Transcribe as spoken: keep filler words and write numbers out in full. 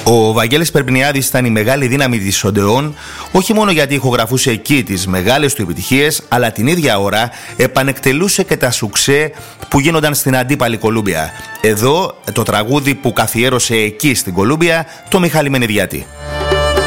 Ο Βαγγέλης Περπινιάδης ήταν η μεγάλη δύναμη της Οντεόν, όχι μόνο γιατί ηχογραφούσε εκεί τις μεγάλες του επιτυχίες, αλλά την ίδια ώρα επανεκτελούσε και τα σουξέ που γίνονταν στην αντίπαλη Κολούμπια. Εδώ το τραγούδι που καθιέρωσε εκεί στην Κολούμπια, το Μιχάλη Μενιδιάτη.